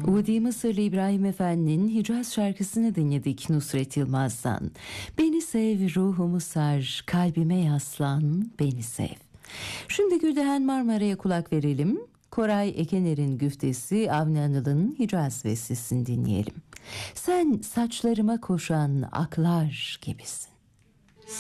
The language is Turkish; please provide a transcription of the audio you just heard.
Udi Mısırlı İbrahim Efendi'nin Hicaz şarkısını dinledik Nusret Yılmaz'dan. Beni sev, ruhumu sar, kalbime yaslan, beni sev. Şimdi Gülden Marmara'ya kulak verelim. Koray Ekener'in güftesi, Avni Anıl'ın Hicaz bestesini dinleyelim. Sen saçlarıma koşan aklar gibisin.